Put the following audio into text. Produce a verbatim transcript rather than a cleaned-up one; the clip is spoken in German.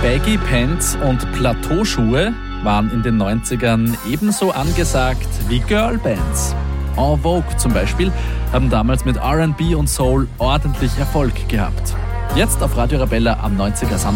Baggy Pants und Plateauschuhe waren in den neunzigern ebenso angesagt wie Girlbands. En Vogue zum Beispiel haben damals mit R and B und Soul ordentlich Erfolg gehabt. Jetzt auf Radio Arabella am neunziger Samstag.